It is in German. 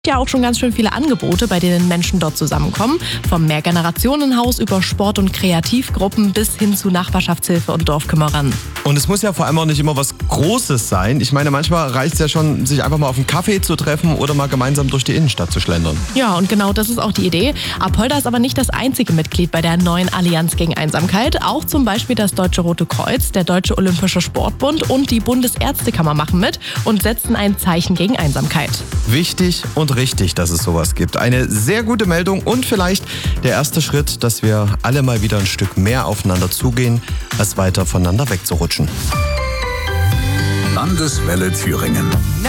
Ja, auch schon ganz schön viele Angebote, bei denen Menschen dort zusammenkommen. Vom Mehrgenerationenhaus über Sport- und Kreativgruppen bis hin zu Nachbarschaftshilfe und Dorfkümmerern. Und es muss ja vor allem auch nicht immer was Großes sein. Ich meine, manchmal reicht es ja schon, sich einfach mal auf einen Kaffee zu treffen oder mal gemeinsam durch die Innenstadt zu schlendern. Ja, und genau das ist auch die Idee. Apolda ist aber nicht das einzige Mitglied bei der neuen Allianz gegen Einsamkeit. Auch zum Beispiel das Deutsche Rote Kreuz, der Deutsche Olympische Sportbund und die Bundesärztekammer machen mit und setzen ein Zeichen gegen Einsamkeit. Wichtig und richtig, dass es sowas gibt. Eine sehr gute Meldung und vielleicht der erste Schritt, dass wir alle mal wieder ein Stück mehr aufeinander zugehen, als weiter voneinander wegzurutschen. Landeswelle Thüringen.